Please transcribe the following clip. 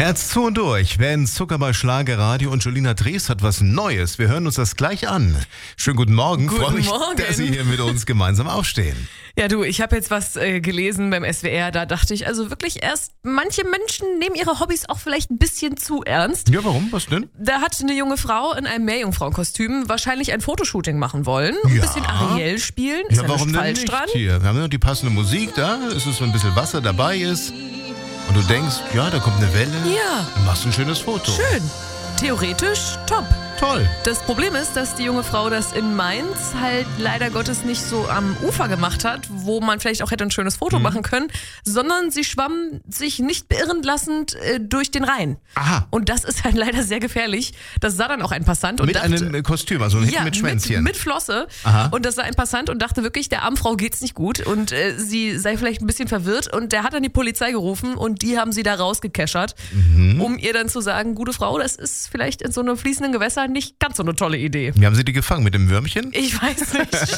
Herz zu und durch, wenn Zucker bei Schlagerradio und Julina Drees hat was Neues. Wir hören uns das gleich an. Schönen guten Morgen. Freue mich, dass Sie hier mit uns gemeinsam aufstehen. Ja du, ich habe jetzt was gelesen beim SWR, da dachte ich also wirklich erst, manche Menschen nehmen ihre Hobbys auch vielleicht ein bisschen zu ernst. Ja, warum? Was denn? Da hat eine junge Frau in einem Meerjungfrauenkostüm wahrscheinlich ein Fotoshooting machen wollen. Ein bisschen Ariel spielen, ist ja warum nicht denn falsch nicht dran. hier? Wir haben ja die passende Musik da, es ist so ein bisschen Wasser dabei ist. Und du denkst, ja, da kommt eine Welle. Ja. Du machst ein schönes Foto. Schön. Theoretisch top. Toll. Das Problem ist, dass die junge Frau das in Mainz halt leider Gottes nicht so am Ufer gemacht hat, wo man vielleicht auch hätte ein schönes Foto machen können, sondern sie schwamm sich nicht beirren lassend durch den Rhein. Aha. Und das ist halt leider sehr gefährlich. Das sah dann auch ein Passant und Mit dachte... einem Kostüm, also hinten mit Schwänzchen. Mit Flosse. Aha. Und das sah ein Passant und dachte wirklich, der armen Frau geht's nicht gut und sie sei vielleicht ein bisschen verwirrt. Und der hat dann die Polizei gerufen und die haben sie da rausgekeschert, um ihr dann zu sagen, gute Frau, das ist vielleicht in so einem fließenden Gewässer nicht ganz so eine tolle Idee. Wie haben Sie die gefangen? Mit dem Würmchen? Ich weiß nicht.